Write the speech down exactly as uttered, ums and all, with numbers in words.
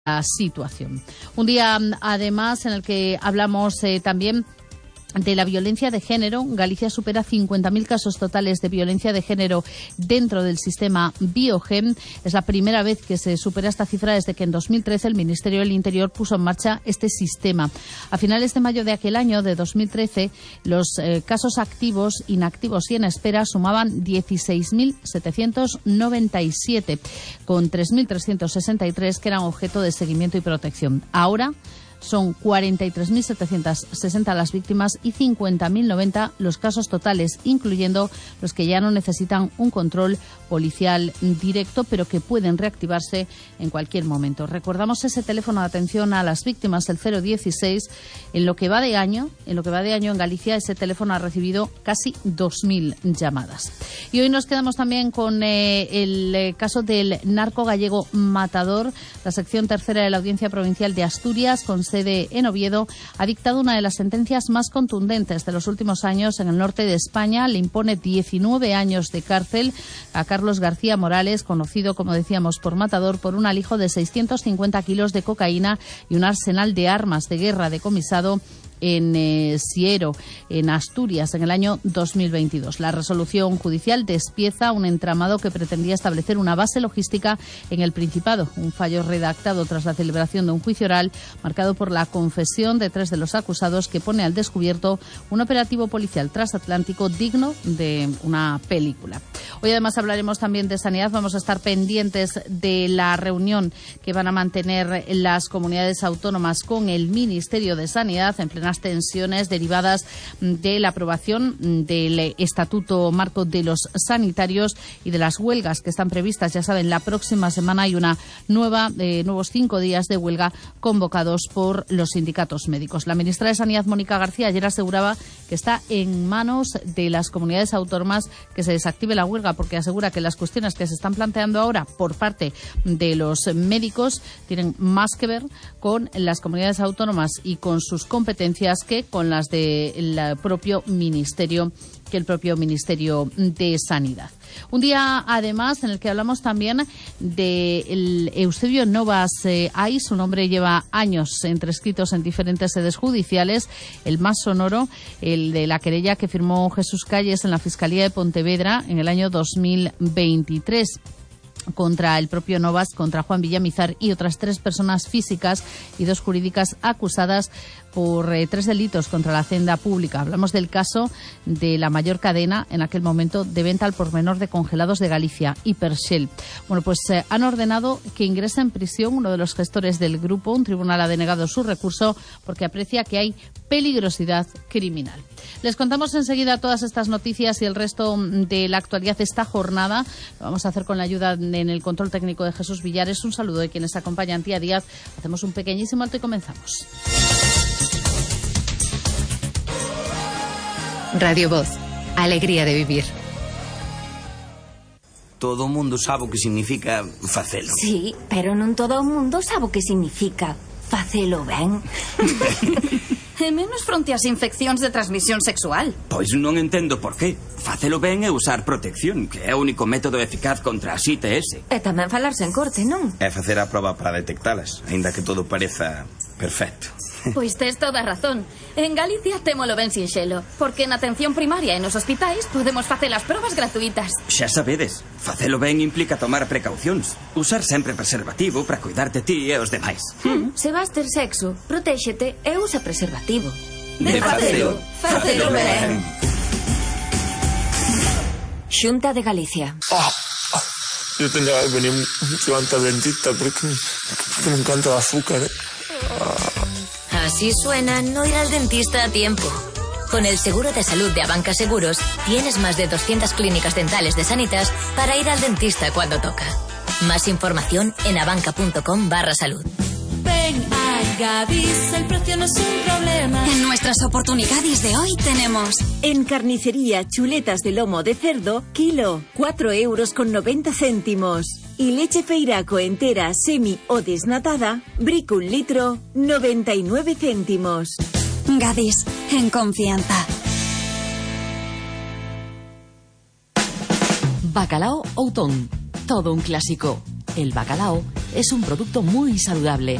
la situación. Un día, además, en el que hablamos eh, también de la violencia de género. Galicia supera cincuenta mil casos totales de violencia de género dentro del sistema Biogen. Es la primera vez que se supera esta cifra desde que en dos mil trece el Ministerio del Interior puso en marcha este sistema. A finales de mayo de aquel año, de dos mil trece, los eh, casos activos, inactivos y en espera sumaban dieciséis mil setecientos noventa y siete, con tres mil trescientos sesenta y tres que eran objeto de seguimiento y protección. Ahora son cuarenta y tres mil setecientos sesenta las víctimas y cincuenta mil noventa los casos totales, incluyendo los que ya no necesitan un control policial directo, pero que pueden reactivarse en cualquier momento. Recordamos ese teléfono de atención a las víctimas, el cero dieciséis. En lo que va de año, en lo que va de año en Galicia, ese teléfono ha recibido casi dos mil llamadas. Y hoy nos quedamos también con eh, el eh, caso del narco gallego Matador. La sección tercera de la Audiencia Provincial de Asturias, con sede en Oviedo, ha dictado una de las sentencias más contundentes de los últimos años en el norte de España. Le impone diecinueve años de cárcel a Carlos García Morales, conocido, como decíamos, por Matador, por un alijo de seiscientos cincuenta kilos de cocaína y un arsenal de armas de guerra decomisado en eh, Siero, en Asturias, en el año dos mil veintidós. La resolución judicial despieza un entramado que pretendía establecer una base logística en el Principado. Un fallo redactado tras la celebración de un juicio oral marcado por la confesión de tres de los acusados, que pone al descubierto un operativo policial transatlántico digno de una película. Hoy además hablaremos también de sanidad. Vamos a estar pendientes de la reunión que van a mantener las comunidades autónomas con el Ministerio de Sanidad en plena tensiones derivadas de la aprobación del Estatuto Marco de los Sanitarios y de las huelgas que están previstas. Ya saben, la próxima semana hay una nueva, eh, nuevos cinco días de huelga convocados por los sindicatos médicos. La ministra de Sanidad, Mónica García, ayer aseguraba que está en manos de las comunidades autónomas que se desactive la huelga, porque asegura que las cuestiones que se están planteando ahora por parte de los médicos tienen más que ver con las comunidades autónomas y con sus competencias que con las del propio ministerio, que el propio Ministerio de Sanidad. Un día, además, en el que hablamos también de Eusebio Novas eh, Ay. Su nombre lleva años entre escritos en diferentes sedes judiciales. El más sonoro, el de la querella que firmó Jesús Calles en la Fiscalía de Pontevedra en el año dos mil veintitrés. Contra el propio Novas, contra Juan Villamizar y otras tres personas físicas y dos jurídicas acusadas por eh, tres delitos contra la hacienda pública. Hablamos del caso de la mayor cadena en aquel momento de venta al por menor de congelados de Galicia, Hipershell. Bueno, pues eh, han ordenado que ingrese en prisión uno de los gestores del grupo. Un tribunal ha denegado su recurso porque aprecia que hay peligrosidad criminal. Les contamos enseguida todas estas noticias y el resto de la actualidad de esta jornada. Lo vamos a hacer con la ayuda en el control técnico de Jesús Villares. Un saludo de quienes acompañan, Tía Díaz. Hacemos un pequeñísimo alto y comenzamos. Radio Voz, alegría de vivir. Todo o mundo sabe o que significa facelo. Sí, pero non todo o mundo sabe o que significa facelo ben. E menos fronte ás infeccións de transmisión sexual. Pois non entendo por qué. Facelo ben é usar protección, que é o único método eficaz contra as I T S. E tamén falarse en corte, non? É facer a proba para detectalas, aínda que todo pareza perfecto. Pois tes toda a razón. En Galicia témolo ben sinxelo, porque na atención primaria e nos hospitais podemos facer as probas gratuitas. Xa sabedes, facelo ben implica tomar precaucións. Usar sempre preservativo para cuidar de ti e os demais. Hmm. Se vas ter sexo, protéxete e usa preservativo. De facelo, facelo ben. Xunta de Galicia. Oh, oh. Yo tenía que venir mucho antes al dentista porque, porque me encanta el azúcar, ¿eh? Oh. Así suena no ir al dentista a tiempo. Con el seguro de salud de Abanca Seguros, tienes más de doscientas clínicas dentales de Sanitas para ir al dentista cuando toca. Más información en abanca.com barra salud. Ven a Gadis, el precio no es un problema. En nuestras oportunidades de hoy tenemos: en carnicería, chuletas de lomo de cerdo, kilo, cuatro euros con noventa céntimos. Y leche Feiraco entera, semi o desnatada, brico un litro, noventa y nueve céntimos. Gadis, en confianza. Bacalao Outón, todo un clásico. El bacalao es un producto muy saludable.